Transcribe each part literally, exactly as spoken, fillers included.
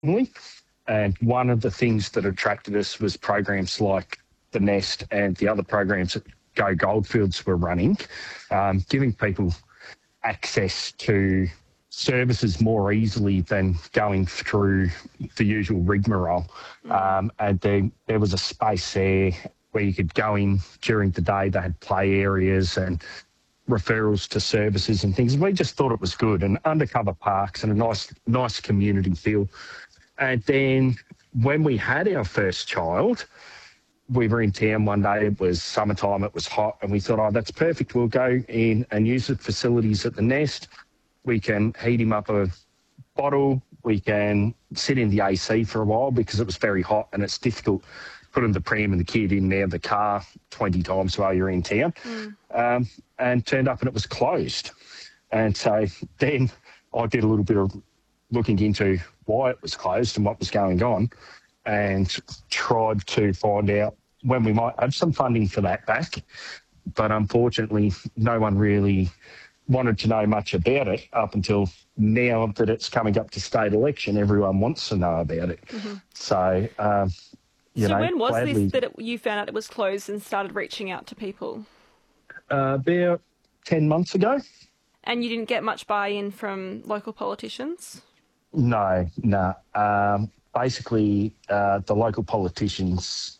And one of the things that attracted us was programs like The Nest and the other programs that Go Goldfields were running, um, giving people access to services more easily than going through the usual rigmarole. Mm. Um, and there, there was a space there where you could go in during the day. They had play areas and referrals to services and things. We just thought it was good, and undercover parks and a nice, nice community feel. And then when we had our first child, we were in town one day. It was summertime, it was hot, and we thought, oh, that's perfect. We'll go in and use the facilities at the Nest. We can heat him up a bottle. We can sit in the A C for a while because it was very hot and it's difficult putting the pram and the kid in there, the car, twenty times while you're in town. Mm. Um, and turned up and it was closed. And so then I did a little bit of looking into why it was closed and what was going on, and tried to find out when we might have some funding for that back. But unfortunately, no one really wanted to know much about it up until now that it's coming up to state election. Everyone wants to know about it. Mm-hmm. So, um, you so know, when was gladly, this that it, you found out it was closed and started reaching out to people? Uh, about ten months ago. And you didn't get much buy-in from local politicians? No, no. Um, basically, uh, the local politicians,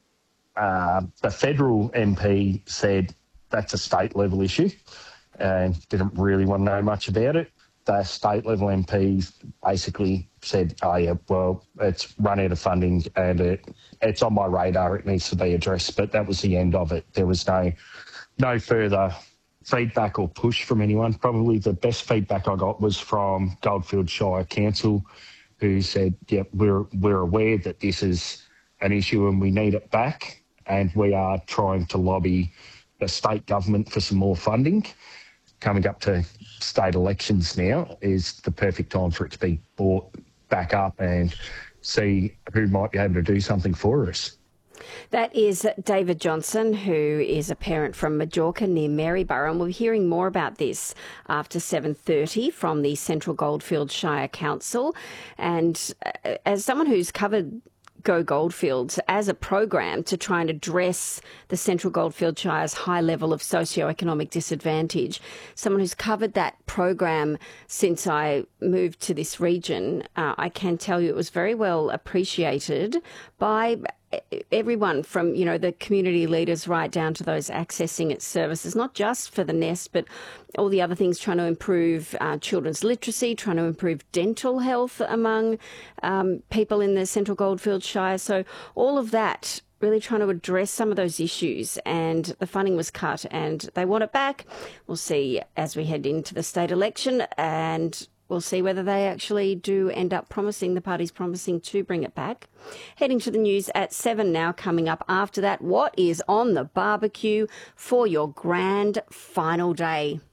uh, the federal M P said that's a state-level issue and didn't really want to know much about it. The state-level M Ps basically said, oh, yeah, well, it's run out of funding and it, it's on my radar, it needs to be addressed. But that was the end of it. There was no, no further feedback or push from anyone. Probably the best feedback I got was from Goldfields Shire Council, who said, yep, we're, we're aware that this is an issue and we need it back, and we are trying to lobby the state government for some more funding. Coming up to state elections now is the perfect time for it to be brought back up and see who might be able to do something for us. That is David Johnson, who is a parent from Majorca near Maryborough, and we'll be hearing more about this after seven thirty from the Central Goldfields Shire Council. And as someone who's covered Go Goldfields as a program to try and address the Central Goldfields Shire's high level of socioeconomic disadvantage, someone who's covered that program since I moved to this region, uh, I can tell you it was very well appreciated by everyone, from, you know, the community leaders right down to those accessing its services, not just for the Nest, but all the other things, trying to improve uh, children's literacy, trying to improve dental health among um, people in the Central Goldfields Shire. So all of that, really trying to address some of those issues, and the funding was cut and they want it back. We'll see as we head into the state election, and we'll see whether they actually do end up promising, the party's promising to bring it back. Heading to the news at seven now. Coming up after that, what is on the barbecue for your grand final day?